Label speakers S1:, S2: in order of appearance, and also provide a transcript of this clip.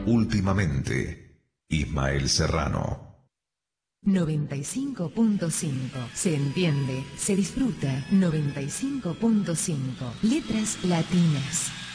S1: últimamente. Ismael Serrano.
S2: 95.5. Se entiende, se disfruta. 95.5. Letras latinas.